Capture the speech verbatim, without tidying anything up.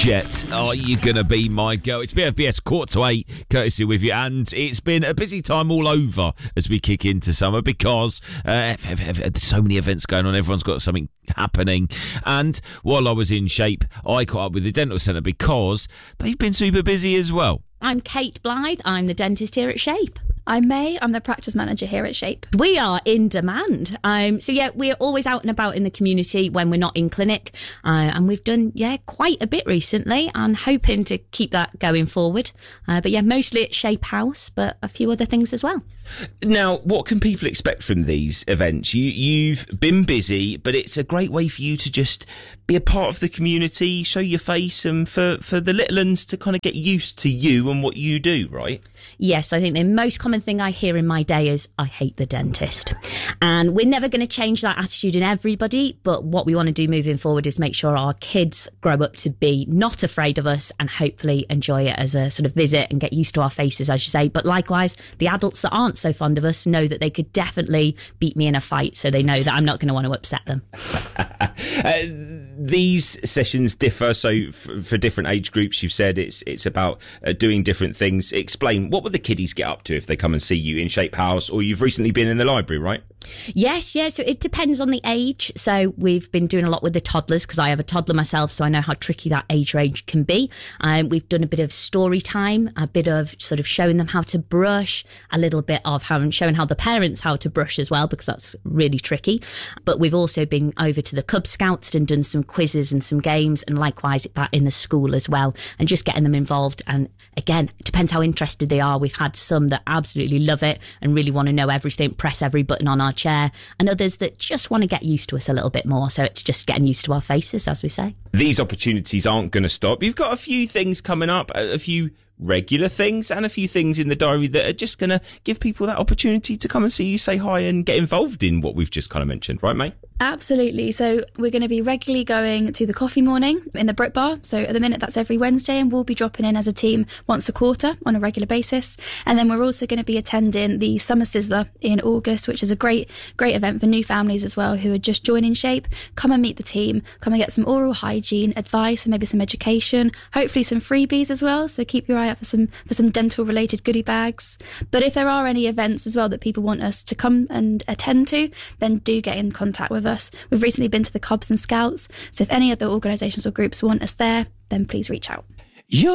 Jet, are you going to be my girl? It's B F B S quarter to eight, courtesy with you, and it's been a busy time all over as we kick into summer because uh, there's so many events going on. Everyone's got something happening. And while I was in Shape, I caught up with the dental centre because they've been super busy as well. I'm Kate Blythe. I'm the dentist here at Shape. I'm May. I'm the practice manager here at Shape. We are in demand. Um, so, yeah, we're always out and about in the community when we're not in clinic. Uh, and we've done, yeah, quite a bit recently and hoping to keep that going forward. Uh, but, yeah, mostly at Shape House, but a few other things as well. Now, what can people expect from these events? You, you've been busy, but it's a great way for you to just be a part of the community, show your face, and for, for the little ones to kind of get used to you and what you do, right? Yes, I think the most common thing I hear in my day is, I hate the dentist. And we're never going to change that attitude in everybody, but what we want to do moving forward is make sure our kids grow up to be not afraid of us and hopefully enjoy it as a sort of visit and get used to our faces, as you say. But likewise, the adults that aren't so fond of us know that they could definitely beat me in a fight, so they know that I'm not going to want to upset them. uh, these sessions differ, so f- for different age groups, you've said it's it's about uh, doing different things. Explain, what would the kiddies get up to if they come and see you in Shape House, or you've recently been in the library, right? Yes, yes. So it depends on the age. So we've been doing a lot with the toddlers because I have a toddler myself, so I know how tricky that age range can be. Um, we've done a bit of story time, a bit of sort of showing them how to brush, a little bit of how, showing how the parents how to brush as well, because that's really tricky. But we've also been over to the Cub Scouts and done some quizzes and some games, and likewise that in the school as well, and just getting them involved. And again, it depends how interested they are. We've had some that absolutely love it and really want to know everything, press every button on our chair, and others that just want to get used to us a little bit more. So it's just getting used to our faces, as we say. These opportunities aren't going to stop. You've got a few things coming up, a few regular things and a few things in the diary that are just going to give people that opportunity to come and see you, say hi, and get involved in what we've just kind of mentioned, right, mate? Absolutely. So we're going to be regularly going to the coffee morning in the Brit Bar. So at the minute that's every Wednesday, and we'll be dropping in as a team once a quarter on a regular basis. And then we're also going to be attending the Summer Sizzler in August, which is a great, great event for new families as well who are just joining Shape. Come and meet the team, come and get some oral hygiene advice and maybe some education, hopefully some freebies as well. So keep your eye out for some, for some dental related goodie bags. But if there are any events as well that people want us to come and attend to, then do get in contact with us. We've recently been to the Cubs and Scouts, so if any other organisations or groups want us there, then please reach out.